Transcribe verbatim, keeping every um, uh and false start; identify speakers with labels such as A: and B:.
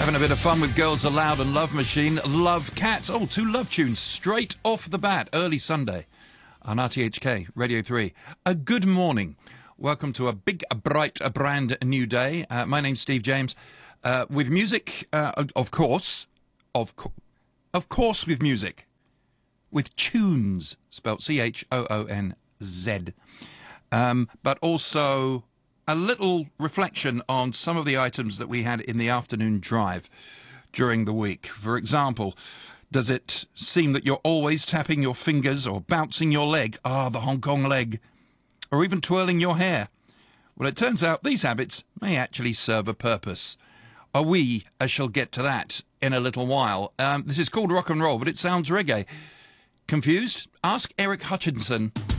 A: Having a bit of fun with Girls Aloud and Love Machine. Love Cats. Oh, two love tunes straight off the bat. Early Sunday on R T H K, Radio three. A good morning. Welcome to a big, a bright, a brand new day. Uh, my name's Steve James. Uh, with music, uh, of course. Of, co- of course with music. With tunes, spelt C H O O N Z. Um, but also a little reflection on some of the items that we had in the afternoon drive during the week. For example, does it seem that you're always tapping your fingers or bouncing your leg, ah, the Hong Kong leg, or even twirling your hair? Well, it turns out these habits may actually serve a purpose. Are we, I shall get to that in a little while. Um, this is called rock and roll, but it sounds reggae. Confused? Ask Eric Hutchinson.